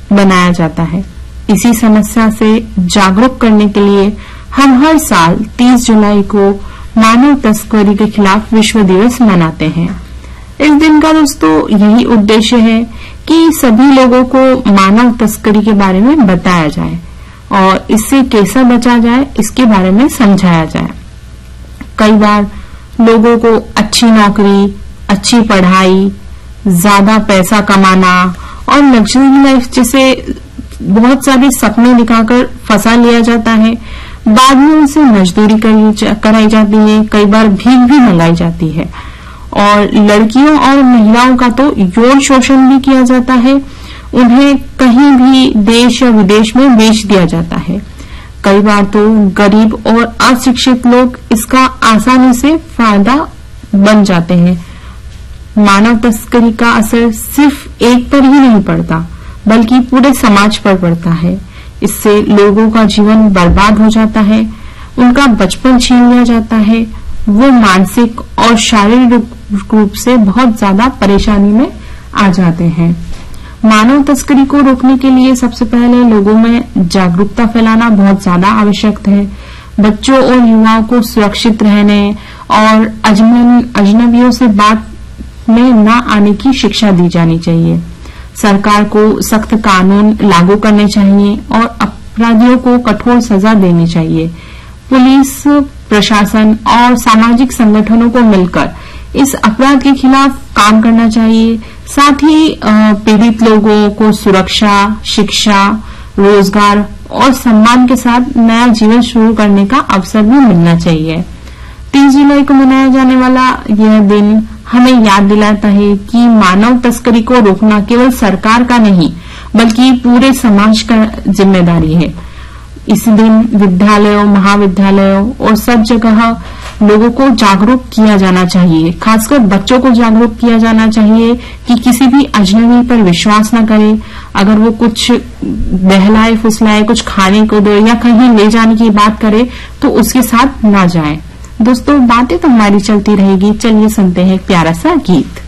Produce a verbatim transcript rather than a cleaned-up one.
बनाया जाता है। इसी समस्या से जागरूक करने के लिए हम हर साल तीस जुलाई को मानव तस्करी के खिलाफ विश्व दिवस मनाते हैं। इस दिन का दोस्तों यही उद्देश्य है कि सभी लोगों को मानव तस्करी के बारे में बताया जाए और इससे कैसे बचा जाए इसके बारे में समझाया जाए। कई बार लोगों को अच्छी नौकरी, अच्छी पढ़ाई, ज्यादा पैसा कमाना और लग्जरी लाइफ जैसे बहुत सारे सपने दिखाकर फंसा लिया जाता है। बाद में उनसे मजदूरी कराई जाती है, कई बार भीख भी मंगाई जाती है और लड़कियों और महिलाओं का तो यौन शोषण भी किया जाता है। उन्हें कहीं भी देश या विदेश में बेच दिया जाता है। कई बार तो गरीब और अशिक्षित लोग इसका आसानी से फायदा बन जाते हैं। मानव तस्करी का असर सिर्फ एक पर ही नहीं पड़ता बल्कि पूरे समाज पर पड़ता है। इससे लोगों का जीवन बर्बाद हो जाता है, उनका बचपन छीन लिया जाता है, वो मानसिक और शारीरिक रूप से बहुत ज्यादा परेशानी में आ जाते हैं। मानव तस्करी को रोकने के लिए सबसे पहले लोगों में जागरूकता फैलाना बहुत ज्यादा आवश्यक है। बच्चों और युवाओं को सुरक्षित रहने और अजनबियों से बात में न आने की शिक्षा दी जानी चाहिए। सरकार को सख्त कानून लागू करने चाहिए और अपराधियों को कठोर सजा देनी चाहिए। पुलिस, प्रशासन और सामाजिक संगठनों को मिलकर इस अपराध के खिलाफ काम करना चाहिए। साथ ही पीड़ित लोगों को सुरक्षा, शिक्षा, रोजगार और सम्मान के साथ नया जीवन शुरू करने का अवसर भी मिलना चाहिए। तीस जुलाई को मनाया जाने वाला यह दिन हमें याद दिलाता है कि मानव तस्करी को रोकना केवल सरकार का नहीं बल्कि पूरे समाज का जिम्मेदारी है। इस दिन विद्यालयों, महाविद्यालयों और सब जगह लोगों को जागरूक किया जाना चाहिए। खासकर बच्चों को जागरूक किया जाना चाहिए कि किसी भी अजनबी पर विश्वास न करें। अगर वो कुछ बहलाए फुसलाए, कुछ खाने को दो या कहीं ले जाने की बात करे तो उसके साथ न जाए। दोस्तों, बातें तो हमारी चलती रहेगी। चलिए सुनते हैं एक प्यारा सा गीत।